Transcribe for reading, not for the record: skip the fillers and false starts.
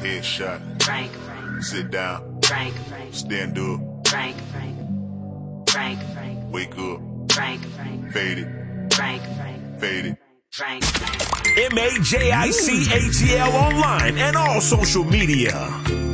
Headshot. Frank. Sit down. Frank. Stand up. Frank. Frank. Wake up. Frank. Fade it. Frank. Fade it. Frank. MAJICATL online and all social media.